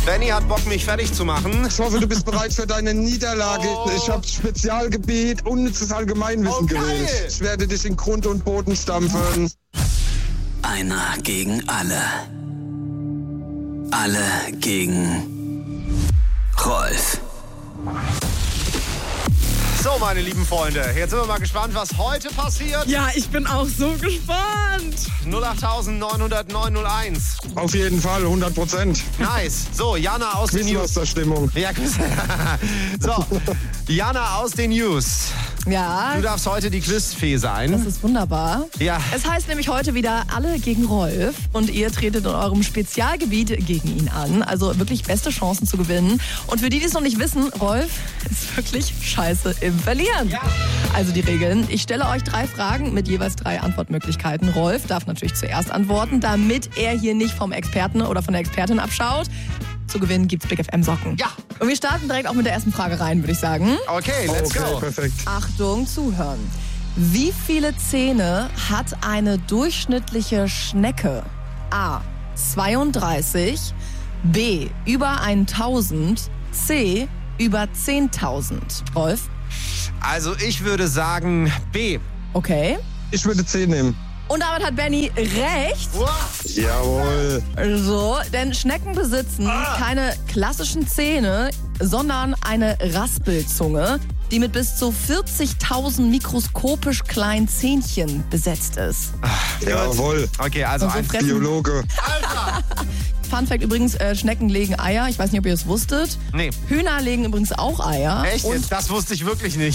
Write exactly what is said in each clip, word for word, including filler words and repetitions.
Benny hat Bock, mich fertig zu machen. Ich hoffe, du bist bereit für deine Niederlage. Oh. Ich habe Spezialgebiet, unnützes Allgemeinwissen Oh, geil. gewählt. Ich werde dich in Grund und Boden stampfen. Einer gegen alle. Alle gegen Rolf. So, meine lieben Freunde, jetzt sind wir mal gespannt, was heute passiert. Ja, ich bin auch so gespannt. null acht neun null null neun null eins. Auf jeden Fall, hundert Prozent. Nice. So, Jana aus den News. Quizmaster-Stimmung. Ja, Quiz. So, Jana aus den News. Ja, Du darfst heute die Quizfee das sein. ist wunderbar. Ja. Es heißt nämlich heute wieder alle gegen Rolf und ihr tretet in eurem Spezialgebiet gegen ihn an. Also wirklich beste Chancen zu gewinnen. Und für die, die es noch nicht wissen, Rolf ist wirklich scheiße im Verlieren. Ja. Also die Regeln. Ich stelle euch drei Fragen mit jeweils drei Antwortmöglichkeiten. Rolf darf natürlich zuerst antworten, damit er hier nicht vom Experten oder von der Expertin abschaut. Zu gewinnen gibt's Big F M Socken. Ja. Und wir starten direkt auch mit der ersten Frage rein, würde ich sagen. Okay, let's Okay, go. perfekt. Achtung, zuhören. Wie viele Zähne hat eine durchschnittliche Schnecke? A. zweiunddreißig, B. über tausend, C. über zehntausend. Rolf? Also ich würde sagen B. Okay. Ich würde C nehmen. Und damit hat Benny recht. Jawohl. So, denn Schnecken besitzen keine klassischen Zähne, sondern eine Raspelzunge, die mit bis zu vierzigtausend mikroskopisch kleinen Zähnchen besetzt ist. Jawohl. Okay, also Und so ein fressen- Biologe. Fun Fact übrigens, äh, Schnecken legen Eier. Ich weiß nicht, ob ihr es wusstet. Nee. Hühner legen übrigens auch Eier. Echt? Und Jetzt, das wusste ich wirklich nicht.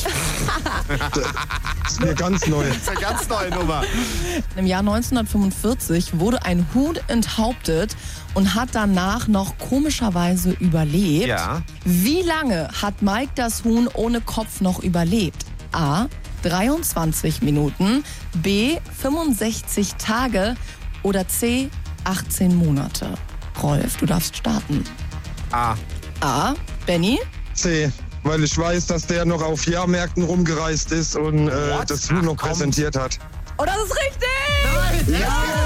Das ist mir ganz neu. Das ist eine ganz neue Nummer. im Jahr neunzehnhundertfünfundvierzig wurde ein Huhn enthauptet und hat danach noch komischerweise überlebt. Ja. Wie lange hat Mike das Huhn ohne Kopf noch überlebt? A. dreiundzwanzig Minuten, B. fünfundsechzig Tage oder C. achtzehn Monate. Rolf, du darfst starten. A. A. Benny? C. Weil ich weiß, dass der noch auf Jahrmärkten rumgereist ist und äh, What? das Huhn Ach, noch komm. präsentiert hat. Oh, das ist richtig!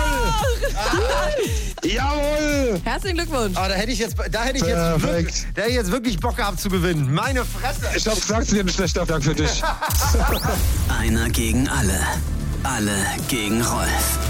Jawohl! Herzlichen Glückwunsch. Aber da hätte ich jetzt, da hätte ich jetzt, Perfekt. wirklich, da hätte ich jetzt wirklich Bock gehabt zu gewinnen. Meine Fresse. Ich hab gesagt, es wird ein schlechter Tag für dich. Einer gegen alle. Alle gegen Rolf.